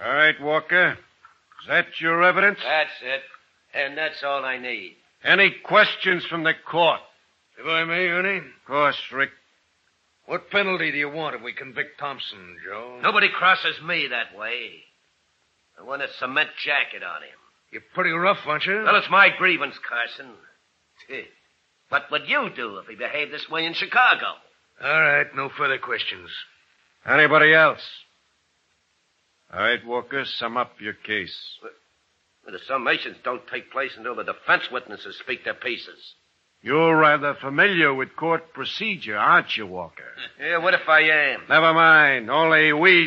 All right, Walker. Is that your evidence? That's it. And that's all I need. Any questions from the court? If I may, Ernie, Of course, Rick. what penalty do you want if we convict Thompson, Joe? Nobody crosses me that way. I want a cement jacket on him. You're pretty rough, aren't you? Well, it's my grievance, Carson. What would you do if he behaved this way in Chicago? All right, no further questions. Anybody else? All right, Walker, sum up your case. The summations don't take place until the defense witnesses speak their pieces. You're rather familiar with court procedure, aren't you, Walker? Yeah, what if I am? Never mind. Only we